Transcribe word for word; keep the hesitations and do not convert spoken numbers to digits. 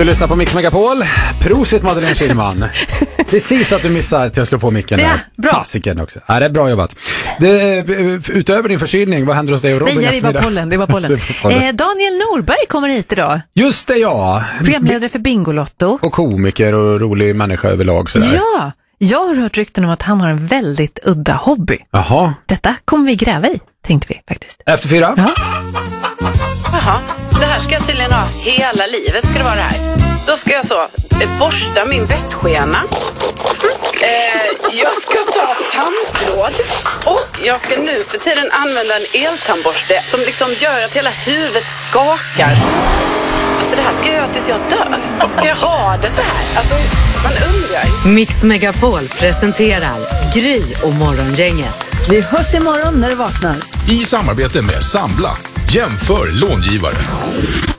Du lyssnar på Mix Megapol. Prosit Madeleine Kihlman. Precis att du missar till att slå på micken. Ja, bra. Fasiken också. Ja, det är bra jobbat. Det, utöver din förkylning, vad händer hos dig och Robin? Nej, det var pollen. Det var pollen. eh, Daniel Norberg kommer hit idag. Just det, ja. Programledare för Bingolotto. Och komiker och rolig människa överlag. Sådär. Ja, jag har hört rykten om att han har en väldigt udda hobby. Jaha. Detta kommer vi gräva i, tänkte vi faktiskt. Efter fyra? Ja. Jaha, det här ska jag tydligen ha hela livet, ska det vara det här. Då ska jag så eh, borsta min bettskena. Eh, jag ska ta tandtråd. Och jag ska nu för tiden använda en eltandborste som liksom gör att hela huvudet skakar. Alltså det här ska jag göra tills jag dör. Ska jag ha det så här? Alltså man undrar. Mix Megapol presenterar Gry och Morgongänget. Vi hörs imorgon när du vaknar. I samarbete med Sambla. Jämför långivare.